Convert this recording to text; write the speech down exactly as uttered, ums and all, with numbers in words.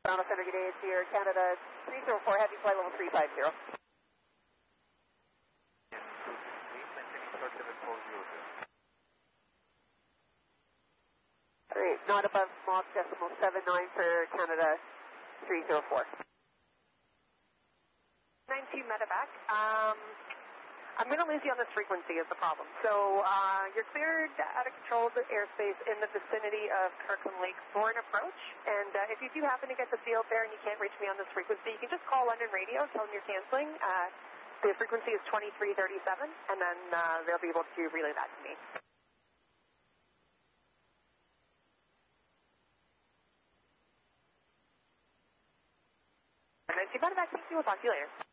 Toronto Center, good day, it's here, Canada three zero four, heavy flight level three five zero. Alright, not above Mach decimal seven nine for Canada three zero four. nine two medevac. Um, I'm going to lose you on this frequency is the problem. So uh, you're cleared out of controlled airspace in the vicinity of Kirkland Lake Bourne approach. And uh, if you do happen to get the field there and you can't reach me on this frequency, you can just call London Radio, tell them you're canceling. Uh, the frequency is twenty-three thirty-seven, and then uh, they'll be able to relay that to me. And then, medevac, thank you. We'll talk to you later.